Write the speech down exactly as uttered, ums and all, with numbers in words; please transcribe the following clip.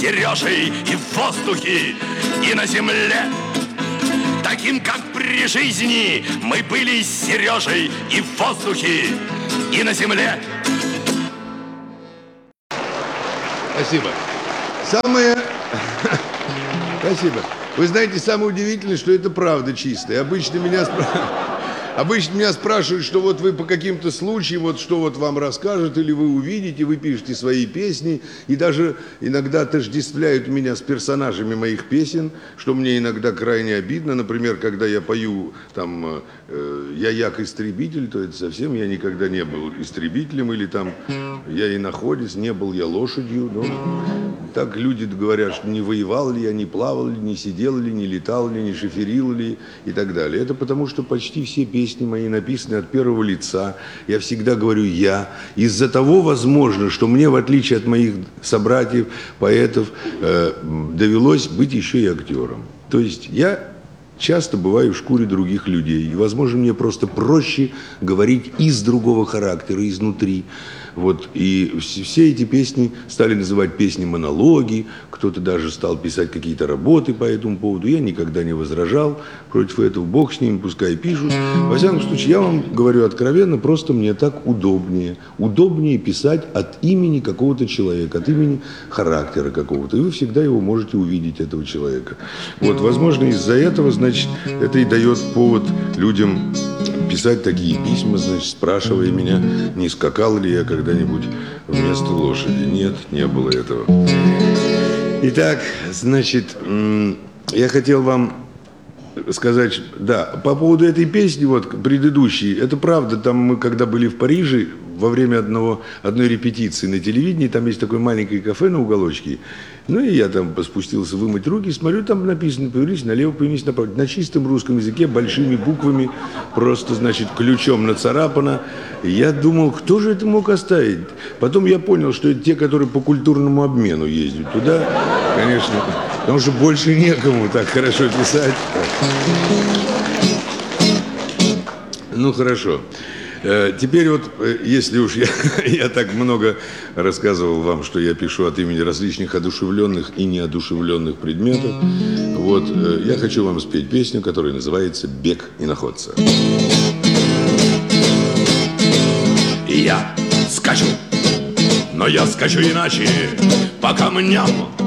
Сережей и в воздухе, и на земле. Таким, как при жизни, мы были с Сережей и в воздухе, и на земле. Спасибо. Самое... Спасибо. Вы знаете, самое удивительное, что это правда чистая. Обычно меня спрашивают... Обычно меня спрашивают, что вот вы по каким-то случаям, вот что вот вам расскажут, или вы увидите, вы пишете свои песни, и даже иногда отождествляют меня с персонажами моих песен, что мне иногда крайне обидно. Например, когда я пою там э, «Я як-истребитель», то это совсем я никогда не был истребителем, или там «Я иноходец», не был я лошадью. Но так люди говорят, что не воевал ли я, не плавал ли, не сидел ли, не летал ли, не шоферил ли и так далее. Это потому, что почти все песни Песни мои написаны от первого лица. Я всегда говорю «я». Из-за того, возможно, что мне, в отличие от моих собратьев, поэтов, э, довелось быть еще и актером. То есть я часто бываю в шкуре других людей. И, возможно, мне просто проще говорить из другого характера, изнутри. Вот. И все эти песни стали называть песни-монологи, кто-то даже стал писать какие-то работы по этому поводу. Я никогда не возражал против этого. Бог с ними, пускай пишут. Во всяком случае, я вам говорю откровенно, просто мне так удобнее. Удобнее писать от имени какого-то человека, от имени характера какого-то. И вы всегда его можете увидеть, этого человека. Вот, возможно, из-за этого, значит, это и дает повод людям писать такие письма, значит, спрашивая меня, не скакал ли я когда-нибудь вместо лошади. Нет, не было этого. Итак, значит, я хотел вам сказать, да, по поводу этой песни, вот, предыдущей, это правда, там мы, когда были в Париже, во время одного, одной репетиции на телевидении, там есть такое маленькое кафе на уголочке, ну и я там спустился вымыть руки, смотрю, там написано «Повернись налево, повернись направо», на чистом русском языке, большими буквами, просто, значит, ключом нацарапано. Я думал, кто же это мог оставить? Потом я понял, что это те, которые по культурному обмену ездят туда, конечно, потому что больше некому так хорошо писать. Ну, хорошо. Теперь вот, если уж я, я так много рассказывал вам, что я пишу от имени различных одушевленных и неодушевленных предметов, вот, я хочу вам спеть песню, которая называется «Бег иноходца». Я скачу, но я скачу иначе, по камням